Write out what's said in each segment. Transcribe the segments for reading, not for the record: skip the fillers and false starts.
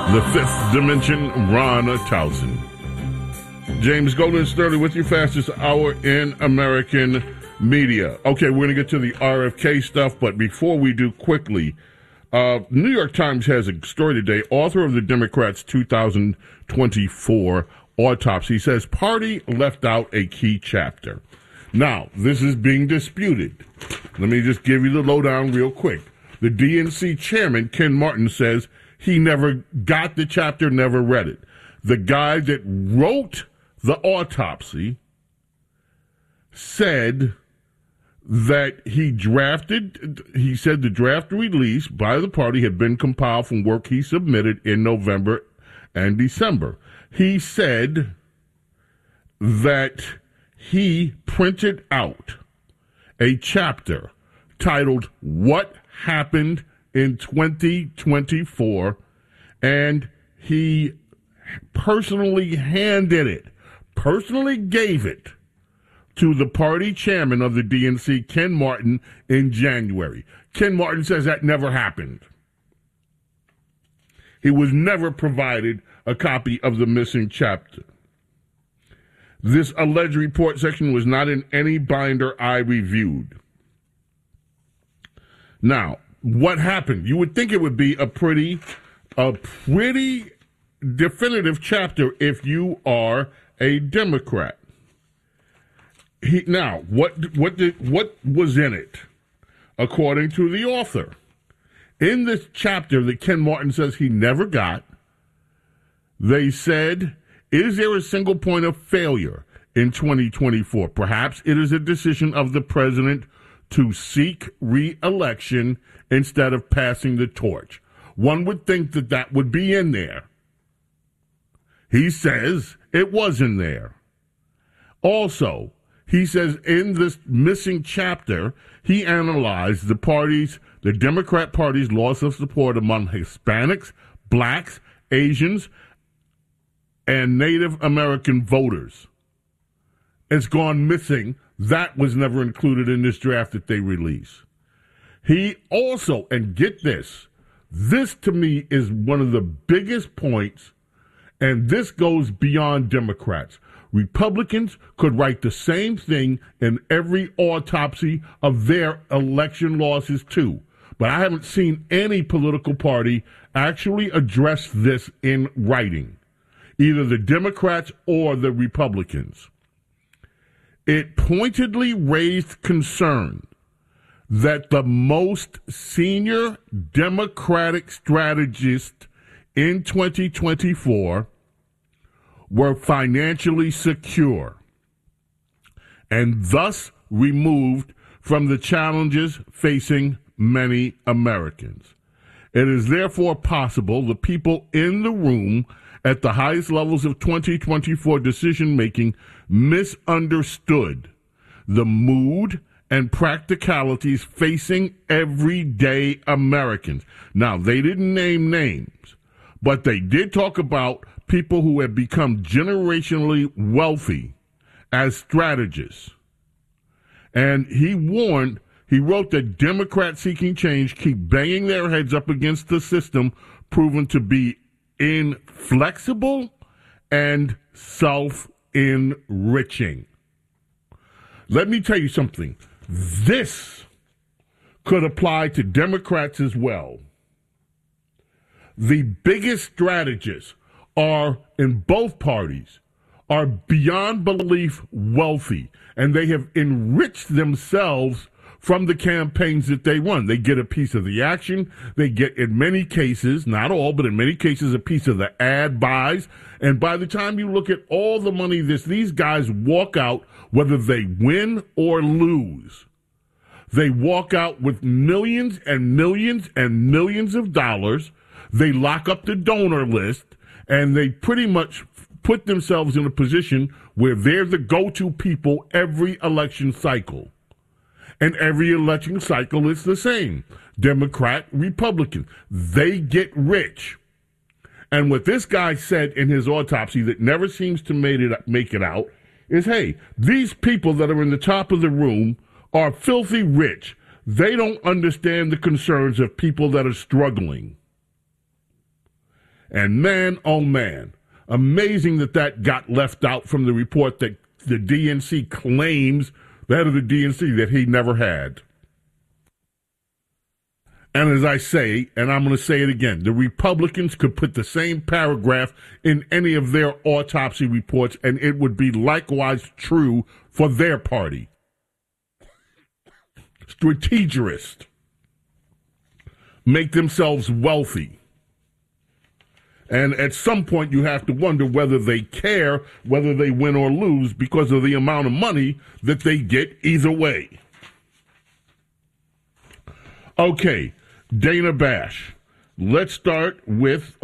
The Fifth Dimension, Ron Towson. James Golden Sterling with your fastest hour in American media. Okay, we're going to get to the RFK stuff, but before we do, quickly, New York Times has a story today. Author of the Democrats' 2024 autopsy says party left out a key chapter. Now, this is being disputed. Let me just give you the lowdown real quick. The DNC chairman, Ken Martin, says he never got the chapter, never read it. The guy that wrote the autopsy said that he said the draft release by the party had been compiled from work he submitted in November and December. He said that he printed out a chapter titled What Happened in 2024, and he personally gave it to the party chairman of the DNC, Ken Martin, in January. Ken Martin says that never happened. He was never provided a copy of the missing chapter. This alleged report section was not in any binder I reviewed. Now, what happened? You would think it would be a pretty definitive chapter if you are a Democrat. What was in it? According to the author, in this chapter that Ken Martin says he never got, they said, is there a single point of failure in 2024? Perhaps it is a decision of the president to seek re-election instead of passing the torch. One would think that that would be in there. He says it wasn't there. Also, he says in this missing chapter, he analyzed the Democrat Party's loss of support among Hispanics, blacks, Asians, and Native American voters. It's gone missing. That was never included in this draft that they release. He also, and get this to me is one of the biggest points, and this goes beyond Democrats. Republicans could write the same thing in every autopsy of their election losses too. But I haven't seen any political party actually address this in writing, either the Democrats or the Republicans. It pointedly raised concern that the most senior Democratic strategists in 2024 were financially secure and thus removed from the challenges facing many Americans. It is therefore possible the people in the room at the highest levels of 2024 decision-making misunderstood the mood and practicalities facing everyday Americans. Now, they didn't name names, but they did talk about people who have become generationally wealthy as strategists. And he wrote that Democrats seeking change keep banging their heads up against the system proven to be inflexible and self-enriching. Let me tell you something. This could apply to Democrats as well. The biggest strategists are in both parties are beyond belief wealthy, and they have enriched themselves from the campaigns that they run. They get a piece of the action. They get, in many cases, not all, but in many cases, a piece of the ad buys. And by the time you look at all the money these guys walk out, whether they win or lose, they walk out with millions and millions and millions of dollars. They lock up the donor list, and they pretty much put themselves in a position where they're the go-to people every election cycle. And every election cycle is the same. Democrat, Republican. They get rich. And what this guy said in his autopsy that never seems to make it out is, hey, these people that are in the top of the room are filthy rich. They don't understand the concerns of people that are struggling. And man, oh man, amazing that got left out from the report that the DNC claims, the head of the DNC, that he never had. And as I say, and I'm going to say it again, the Republicans could put the same paragraph in any of their autopsy reports, and it would be likewise true for their party. Strategist. Make themselves wealthy. And at some point you have to wonder whether they care, whether they win or lose, because of the amount of money that they get either way. Okay. Dana Bash. Let's start with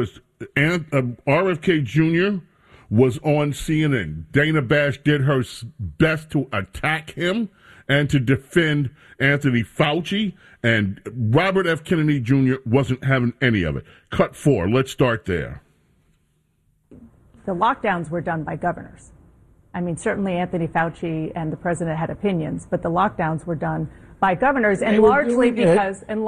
RFK Jr. was on CNN. Dana Bash did her best to attack him and to defend Anthony Fauci, and Robert F. Kennedy Jr. wasn't having any of it. Cut 4. Let's start there. The lockdowns were done by governors. I mean, certainly Anthony Fauci and the president had opinions, but the lockdowns were done by governors, and largely because they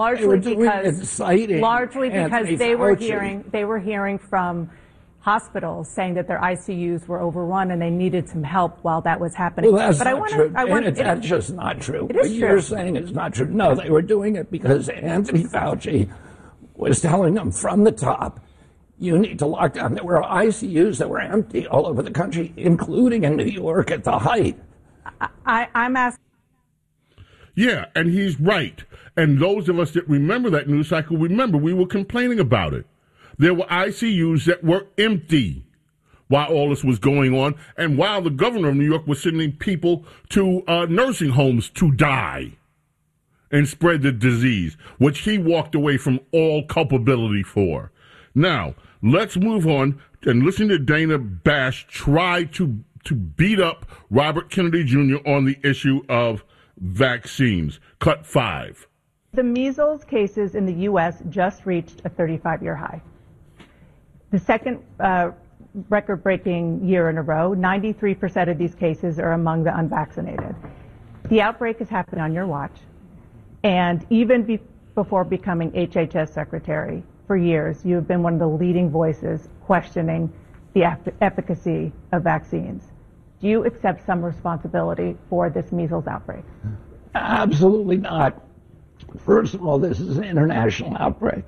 were hearing from hospitals saying that their ICUs were overrun and they needed some help while that was happening. Well, that's not true. That's just not true. It is true. You're saying it's not true. No, they were doing it because Anthony Fauci was telling them from the top, you need to lock down. There were ICUs that were empty all over the country, including in New York at the height. I'm asking. Yeah, and he's right. And those of us that remember that news cycle, remember we were complaining about it. There were ICUs that were empty while all this was going on, and while the governor of New York was sending people to nursing homes to die and spread the disease, which he walked away from all culpability for. Now, let's move on and listen to Dana Bash try to beat up Robert Kennedy Jr. on the issue of vaccines. Cut 5. The measles cases in the U.S. just reached a 35-year high. The second record-breaking year in a row, 93% of these cases are among the unvaccinated. The outbreak has happened on your watch. And even before becoming HHS secretary, for years, you have been one of the leading voices questioning the efficacy of vaccines. Do you accept some responsibility for this measles outbreak? Absolutely not. First of all, this is an international outbreak.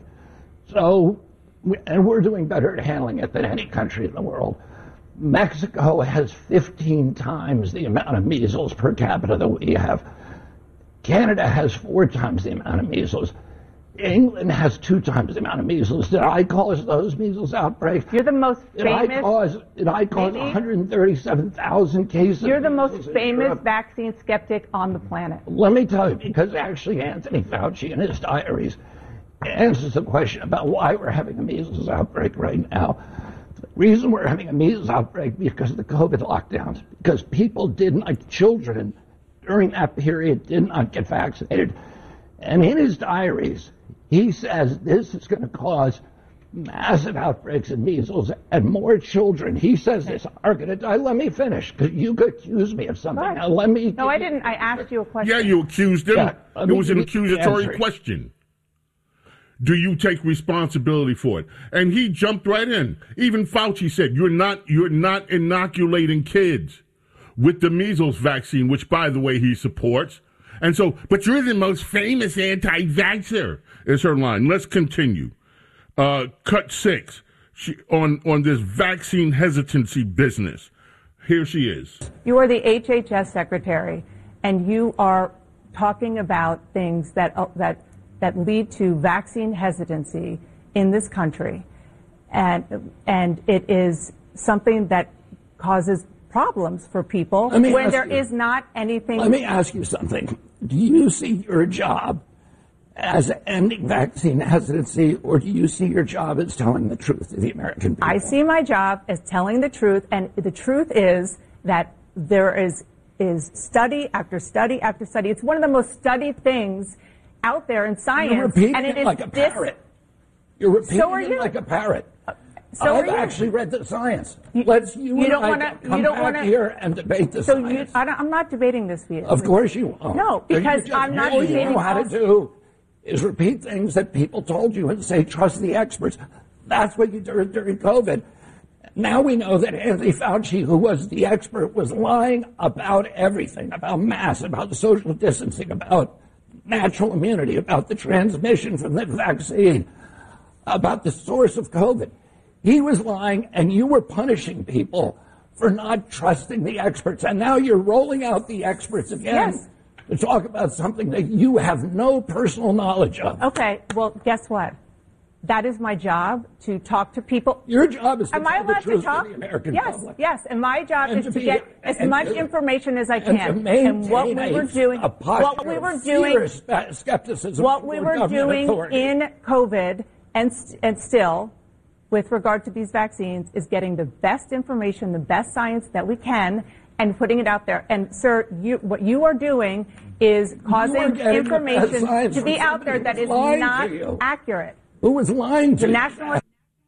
And we're doing better at handling it than any country in the world. Mexico has 15 times the amount of measles per capita that we have. Canada has 4 times the amount of measles. England has 2 times the amount of measles. Did I cause those measles outbreaks? You're the most famous. Did I cause 137,000 cases? You're the most famous vaccine skeptic on the planet. Let me tell you, because actually Anthony Fauci in his diaries answers the question about why we're having a measles outbreak right now. The reason we're having a measles outbreak because of the COVID lockdowns, because people children during that period did not get vaccinated. And in his diaries, he says this is going to cause massive outbreaks of measles and more children, he says this, are going to die. Let me finish, because you accuse me of something. Now, let me... No, I didn't. I asked you a question. Yeah, you accused him. Yeah, it was an accusatory question. Do you take responsibility for it? And he jumped right in. Even Fauci said, you're not inoculating kids with the measles vaccine, which, by the way, he supports. And so, but you're the most famous anti-vaxxer, is her line. Let's continue. Cut 6, on this vaccine hesitancy business. Here she is. You are the HHS secretary, and you are talking about things that lead to vaccine hesitancy in this country. And it is something that causes problems for people when there is not anything. Let me ask you something. Do you see your job as ending vaccine hesitancy, or do you see your job as telling the truth to the American people? I see my job as telling the truth, and the truth is that there is study after study after study. It's one of the most studied things out there in science. You're repeating it like a parrot. You're repeating it like a parrot. I've actually read the science. You don't want to come back here and debate the science. I'm not debating this with you. Of course you won't. No, because I'm not debating. All you know how to do is repeat things that people told you and say, trust the experts. That's what you did during COVID. Now we know that Anthony Fauci, who was the expert, was lying about everything, about masks, about social distancing, about natural immunity, about the transmission from the vaccine, about the source of COVID. He was lying, and you were punishing people for not trusting the experts. And now you're rolling out the experts again to talk about something that you have no personal knowledge of. Okay, well, guess what? That is my job, to talk to people. Your job is to Am I tell the allowed truth to talk? to the American Yes, public. yes. And my job And is to to be- get as and much to- information as I And can. to maintain And what we were doing, a posture what we were of doing, fierce skepticism what we toward were government doing authority. in COVID and still, with regard to these vaccines, is getting the best information, the best science that we can, and putting it out there. And sir, what you are doing is causing getting the best information science to be from out there somebody that who's is lying to not you. accurate. Who was lying to The you? national.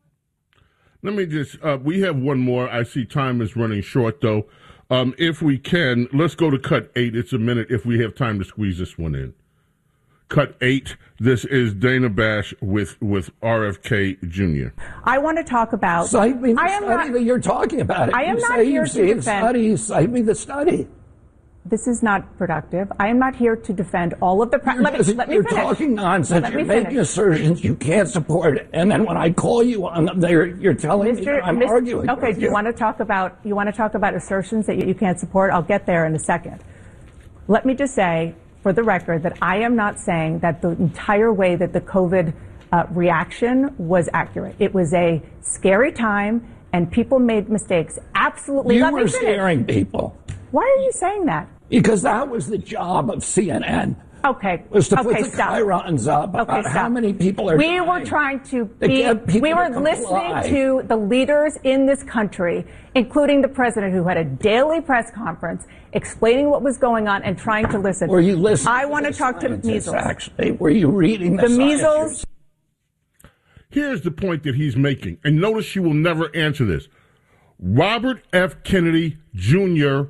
Let me just, we have one more. I see time is running short, though. If we can, let's go to cut 8. It's a minute if we have time to squeeze this one in. Cut 8. This is Dana Bash with RFK Jr. I want to talk about. Cite me the I am study not. that you're talking about. I am you not say here you've to seen defend- studies. Cite me the study. This is not productive. I am not here to defend all of the. Let me You're finish. talking nonsense. Let You're me making finish. assertions you can't support, and then when I call you on them, you're telling me that I'm arguing. Okay, with do you want to talk about assertions that you can't support? I'll get there in a second. Let me just say, for the record, that I am not saying that the entire way that the COVID reaction was accurate. It was a scary time, and people made mistakes. Absolutely. You Let me were finish. scaring people Why are you saying that? because that was the job of CNN. Okay. Was to put Okay, the stop. chirons up Okay, about stop. how many people are We dying. were trying to get people we were to listening comply. to the leaders in this country, including the president, who had a daily press conference explaining what was going on and trying to listen. Were you listening? I want to the talk to scientists, measles. Actually, were you reading the measles. scientists? Here's the point that he's making, and notice she will never answer this. Robert F. Kennedy Jr.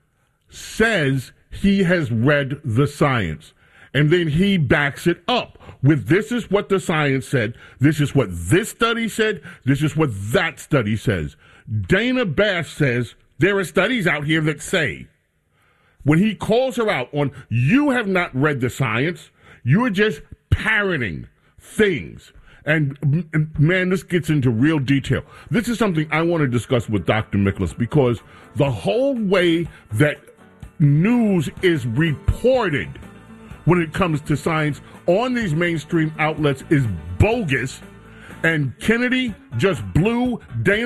says he has read the science, and then he backs it up with this is what the science said, this is what this study said, this is what that study says. Dana Bash says there are studies out here that say, when he calls her out on, you have not read the science, you are just parroting things. And man, this gets into real detail. This is something I want to discuss with Dr. Miklas, because the whole way that news is reported when it comes to science on these mainstream outlets is bogus. And Kennedy just blew Dana